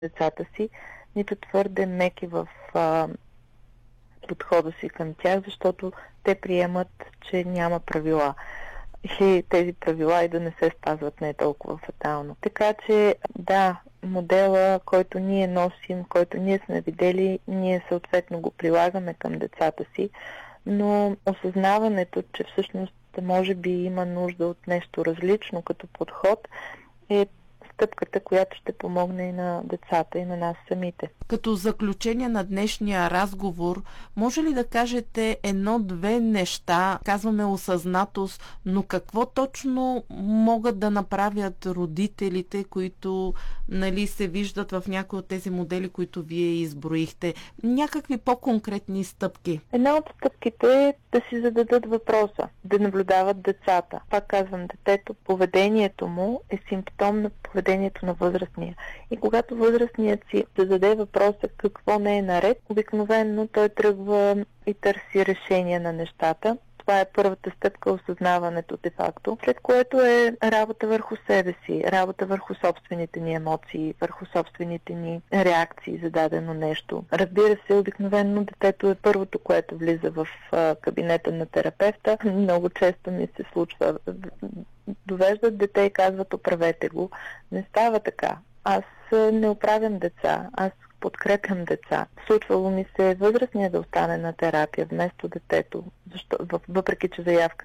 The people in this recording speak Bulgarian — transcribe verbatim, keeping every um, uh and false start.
децата си, нито твърде меки в а, подхода си към тях, защото те приемат, че няма правила. И тези правила и да не се спазват не е толкова фатално. Така че, да, модела, който ние носим, който ние сме видели, ние съответно го прилагаме към децата си, но осъзнаването, че всъщност може би има нужда от нещо различно като подход, е стъпката, която ще помогне и на децата, и на нас самите. Като заключение на днешния разговор, може ли да кажете едно-две неща, казваме осъзнатост, но какво точно могат да направят родителите, които, нали, се виждат в някои от тези модели, които вие изброихте? Някакви по-конкретни стъпки? Една от стъпките е да си зададат въпроса, да наблюдават децата. Пак казвам, детето, поведението му е симптом на поведението на възрастния. И когато възрастният си зададе въпроса какво не е наред, обикновено той тръгва и търси решение на нещата. Това е първата стъпка, осъзнаването де-факто, след което е работа върху себе си, работа върху собствените ни емоции, върху собствените ни реакции за дадено нещо. Разбира се, обикновено детето е първото, което влиза в кабинета на терапевта. Много често ми се случва, довеждат дете и казват: оправете го. Не става така. Аз не оправям деца, аз подкрепям деца. Случвало ми се възрастния да остане на терапия вместо детето, защо, въпреки че заявката